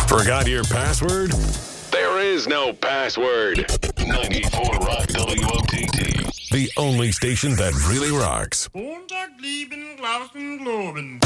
Forgot your password? There is no password. 94 Rock WOTT. The only station that really rocks. Montag, lieben, Glauben, Globen.